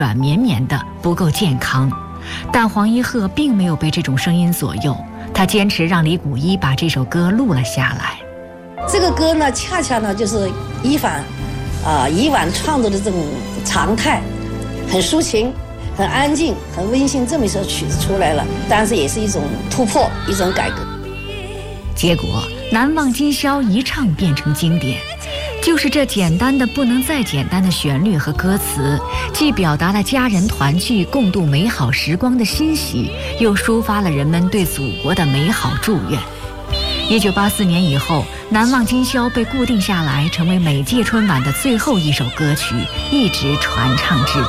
软绵绵的，不够健康。但黄一鹤并没有被这种声音左右，他坚持让李谷一把这首歌录了下来。 这个歌呢，恰恰呢就是以往创作的这种常态，很抒情、很安静、很温馨，这么一首曲子出来了，但是也是一种突破，一种改革。 结果《难忘今宵》一唱变成经典。就是这简单的不能再简单的旋律和歌词，既表达了家人团聚共度美好时光的欣喜，又抒发了人们对祖国的美好祝愿。1984年以后，《难忘今宵》被固定下来，成为每届春晚的最后一首歌曲，一直传唱至今。